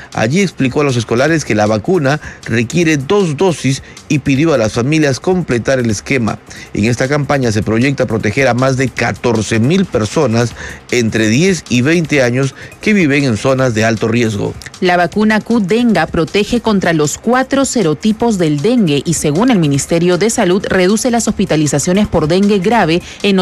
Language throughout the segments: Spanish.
Allí explicó a los escolares que la vacuna requiere 2 dosis y pidió a las familias completar el esquema. En esta campaña se proyecta proteger a más de 14.000 personas entre 10 y 20 años que viven en zonas de alto riesgo. La vacuna Qdenga protege contra los 4 serotipos del dengue y, según el Ministerio de Salud, reduce las hospitalizaciones por dengue grave en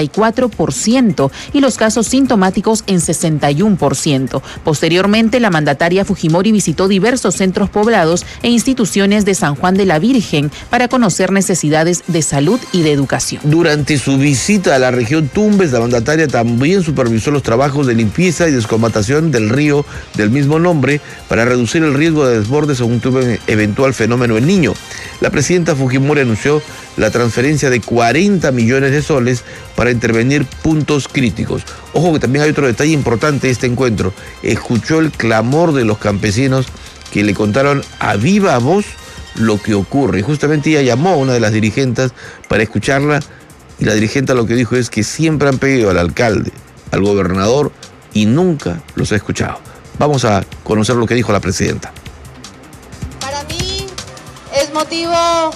84% y los casos sintomáticos en 61%. Posteriormente, la mandataria Fujimori visitó diversos centros poblados e instituciones de San Juan de la Virgen para conocer necesidades de salud y de educación. Durante su visita a la región Tumbes, la mandataria también supervisó los trabajos de limpieza y descomatación del río del mismo nombre para reducir el riesgo de desbordes o un eventual fenómeno El Niño. La presidenta Fujimori anunció la transferencia de 40 millones de soles para intervenir puntos críticos. Ojo que también hay otro detalle importante de este encuentro. Escuchó el clamor de los campesinos que le contaron a viva voz lo que ocurre. Y justamente ella llamó a una de las dirigentes para escucharla y la dirigente lo que dijo es que siempre han pedido al alcalde, al gobernador y nunca los ha escuchado. Vamos a conocer lo que dijo la presidenta. Para mí es motivo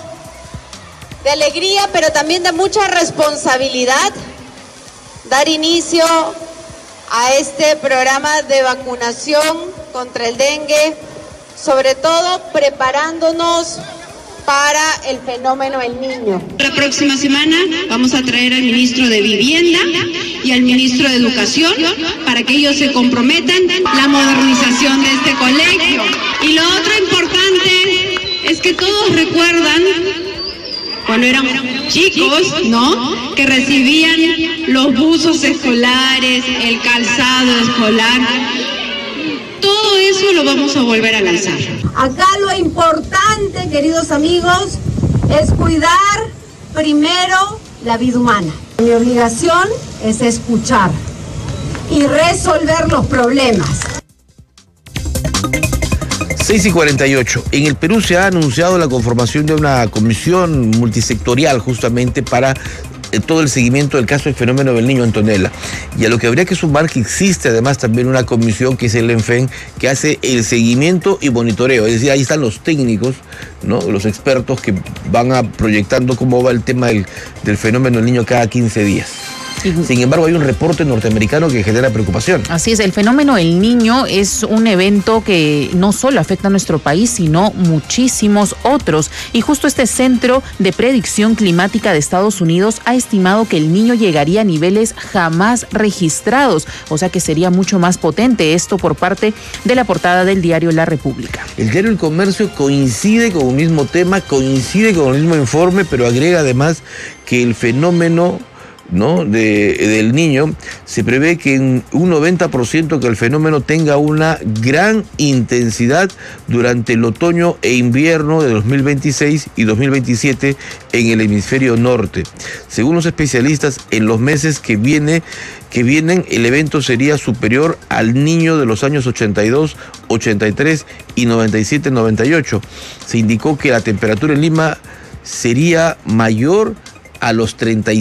de alegría, pero también de mucha responsabilidad dar inicio a este programa de vacunación contra el dengue, sobre todo preparándonos para el fenómeno El Niño. La próxima semana vamos a traer al ministro de Vivienda y al ministro de Educación para que ellos se comprometan la modernización de este colegio. Y lo otro importante es que todos recuerdan cuando eran chicos, ¿no?, que recibían los buzos escolares, el calzado escolar. Todo eso lo vamos a volver a lanzar. Acá lo importante, queridos amigos, es cuidar primero la vida humana. Mi obligación es escuchar y resolver los problemas. 6:48. En el Perú se ha anunciado la conformación de una comisión multisectorial justamente para todo el seguimiento del caso del fenómeno del Niño Antonella. Y a lo que habría que sumar que existe además también una comisión que es el ENFEN, que hace el seguimiento y monitoreo. Es decir, ahí están los técnicos, ¿no?, los expertos que van proyectando cómo va el tema del fenómeno del niño cada 15 días. Sin embargo, hay un reporte norteamericano que genera preocupación. Así es, el fenómeno El Niño es un evento que no solo afecta a nuestro país, sino muchísimos otros. Y justo este Centro de Predicción Climática de Estados Unidos ha estimado que El Niño llegaría a niveles jamás registrados, o sea que sería mucho más potente, esto por parte de la portada del diario La República. El diario El Comercio coincide con el mismo tema, coincide con el mismo informe, pero agrega además que el fenómeno, ¿no?, del Niño, se prevé que en un 90% que el fenómeno tenga una gran intensidad durante el otoño e invierno de 2026 y 2027 en el hemisferio norte. Según los especialistas, en los meses que vienen, el evento sería superior al Niño de los años 82, 83 y 97, 98. Se indicó que la temperatura en Lima sería mayor a los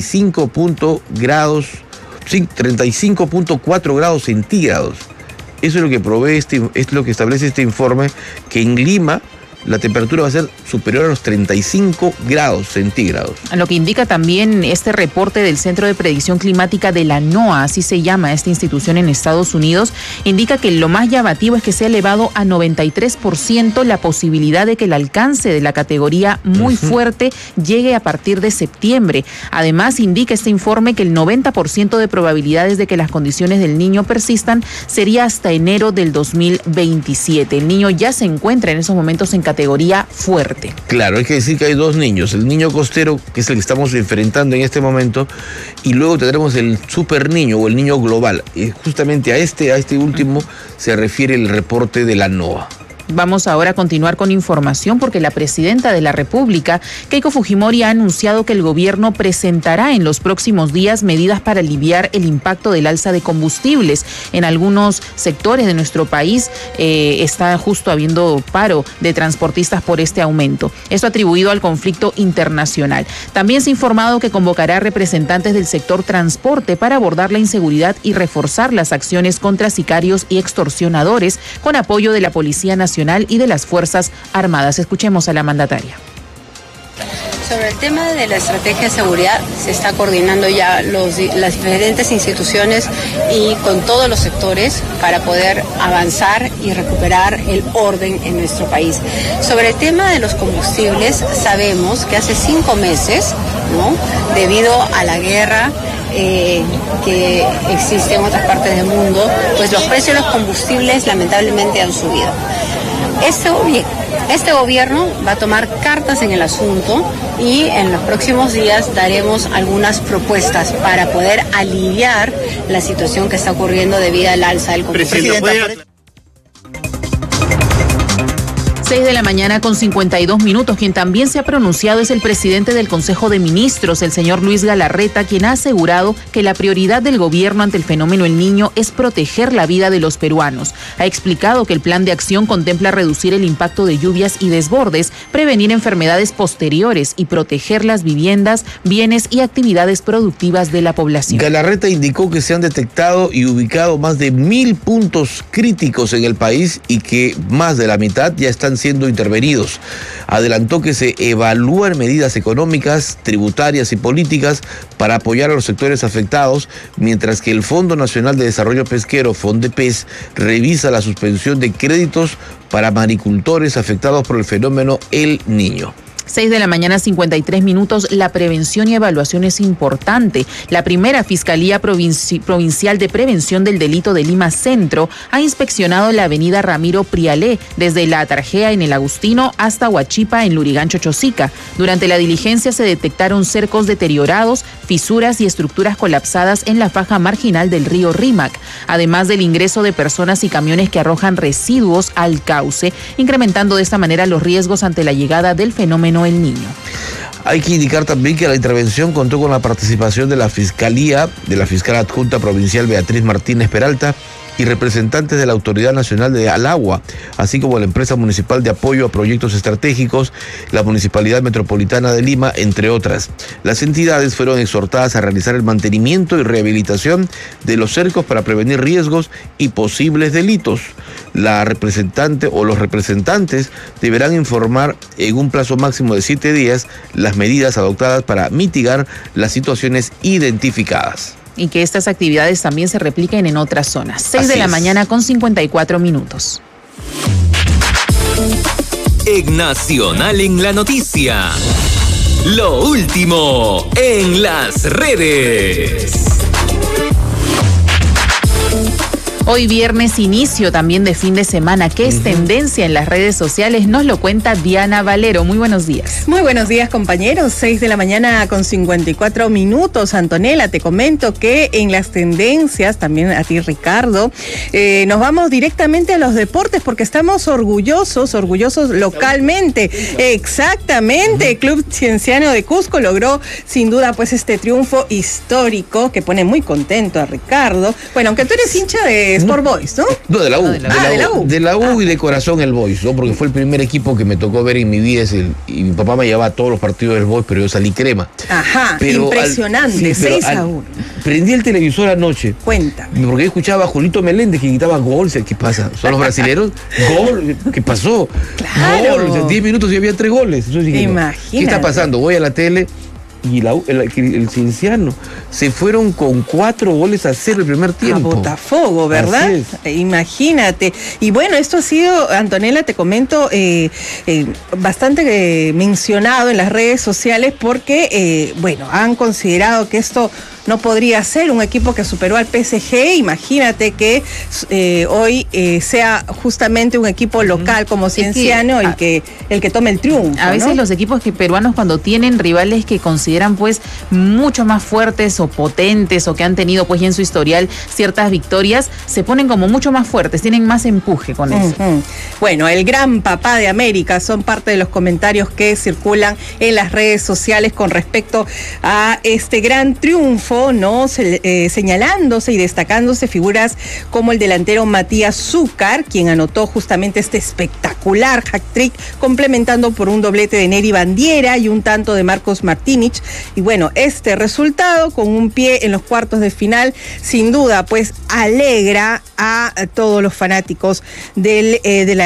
35.4 grados centígrados. Eso es lo que es lo que establece este informe, que en Lima la temperatura va a ser superior a los 35 grados centígrados. Lo que indica también este reporte del Centro de Predicción Climática de la NOAA, así se llama esta institución en Estados Unidos, indica que lo más llamativo es que se ha elevado a 93% la posibilidad de que el alcance de la categoría muy fuerte llegue a partir de septiembre. Además, indica este informe que el 90% de probabilidades de que las condiciones del Niño persistan sería hasta enero del 2027. El Niño ya se encuentra en esos momentos en categoría fuerte. Claro, hay que decir que hay dos niños, el niño costero, que es el que estamos enfrentando en este momento, y luego tendremos el super niño o el niño global. Y justamente a este último se refiere el reporte de la NOAA. Vamos ahora a continuar con información porque la presidenta de la República, Keiko Fujimori, ha anunciado que el gobierno presentará en los próximos días medidas para aliviar el impacto del alza de combustibles. En algunos sectores de nuestro país está justo habiendo paro de transportistas por este aumento. Esto atribuido al conflicto internacional. También se ha informado que convocará representantes del sector transporte para abordar la inseguridad y reforzar las acciones contra sicarios y extorsionadores con apoyo de la Policía Nacional y de las Fuerzas Armadas. Escuchemos a la mandataria. Sobre el tema de la estrategia de seguridad, se está coordinando ya las diferentes instituciones y con todos los sectores para poder avanzar y recuperar el orden en nuestro país. Sobre el tema de los combustibles, sabemos que hace 5 meses, ¿no?, debido a la guerra que existe en otras partes del mundo, pues los precios de los combustibles lamentablemente han subido. Este gobierno va a tomar cartas en el asunto y en los próximos días daremos algunas propuestas para poder aliviar la situación que está ocurriendo debido al alza del combustible. 6 de la mañana con 52 minutos. Quien también se ha pronunciado es el presidente del Consejo de Ministros, el señor Luis Galarreta, quien ha asegurado que la prioridad del gobierno ante el fenómeno El Niño es proteger la vida de los peruanos. Ha explicado que el plan de acción contempla reducir el impacto de lluvias y desbordes, prevenir enfermedades posteriores y proteger las viviendas, bienes y actividades productivas de la población. Galarreta indicó que se han detectado y ubicado más de 1.000 puntos críticos en el país y que más de la mitad ya están siendo intervenidos. Adelantó que se evalúan medidas económicas, tributarias y políticas para apoyar a los sectores afectados, mientras que el Fondo Nacional de Desarrollo Pesquero, FONDEPES, revisa la suspensión de créditos para maricultores afectados por el fenómeno El Niño. 6 de la mañana, 53 minutos. La prevención y evaluación es importante. La primera Fiscalía Provincial de Prevención del Delito de Lima Centro ha inspeccionado la avenida Ramiro Prialé, desde La Tarjea en el Agustino hasta Huachipa en Lurigancho Chosica. Durante la diligencia se detectaron cercos deteriorados, fisuras y estructuras colapsadas en la faja marginal del río Rímac, además del ingreso de personas y camiones que arrojan residuos al cauce, incrementando de esta manera los riesgos ante la llegada del fenómeno El Niño. Hay que indicar también que la intervención contó con la participación de la Fiscalía, de la Fiscal Adjunta Provincial Beatriz Martínez Peralta y representantes de la Autoridad Nacional de Al Agua, así como la Empresa Municipal de Apoyo a Proyectos Estratégicos, la Municipalidad Metropolitana de Lima, entre otras. Las entidades fueron exhortadas a realizar el mantenimiento y rehabilitación de los cercos para prevenir riesgos y posibles delitos. La representante o los representantes deberán informar en un plazo máximo de 7 días las medidas adoptadas para mitigar las situaciones identificadas. Y que estas actividades también se repliquen en otras zonas. 6 de la mañana con 54 minutos. En Nacional en la Noticia, lo último en las redes. Hoy viernes, inicio también de fin de semana. ¿Qué es tendencia en las redes sociales? Nos lo cuenta Diana Valero. Muy buenos días. Muy buenos días, compañeros. 6 de la mañana con 54 minutos. Antonella, te comento que en las tendencias, también a ti, Ricardo, nos vamos directamente a los deportes porque estamos orgullosos localmente. Exactamente. El Club Cienciano de Cusco logró sin duda pues este triunfo histórico que pone muy contento a Ricardo. Bueno, aunque tú eres hincha de Sport Boys, ¿no? No, de la U. De la U y de corazón el Boys, ¿no? Porque fue el primer equipo que me tocó ver en mi vida. Y mi papá me llevaba a todos los partidos del Boys, pero yo salí crema. Ajá, pero impresionante, 6-1. Prendí el televisor anoche. Cuéntame. Porque yo escuchaba a Julito Meléndez que gritaba gol. ¿Qué pasa? ¿Son los brasileños? Gol. ¿Qué pasó? Claro. Gol. 10 minutos y había 3 goles. Entonces dije, imagínate. ¿qué está pasando? Voy a la tele y el Cienciano se fueron con 4-0 el primer tiempo. A Botafogo, ¿verdad? Imagínate. Y bueno, esto ha sido, Antonella, te comento, bastante mencionado en las redes sociales porque, bueno, han considerado que esto no podría ser un equipo que superó al PSG. Imagínate que hoy sea justamente un equipo local como Cienciano el que tome el triunfo. A veces, ¿no?, los equipos peruanos, cuando tienen rivales que consideran pues mucho más fuertes o potentes, o que han tenido pues ya en su historial ciertas victorias, se ponen como mucho más fuertes, tienen más empuje con eso. Bueno, el gran papá de América son parte de los comentarios que circulan en las redes sociales con respecto a este gran triunfo, ¿no? Señalándose y destacándose figuras como el delantero Matías Zúcar, quien anotó justamente este espectacular hat-trick, complementando por un doblete de Neri Bandiera y un tanto de Marcos Martínez. Y bueno, este resultado con un pie en los cuartos de final, sin duda, pues alegra a todos los fanáticos de la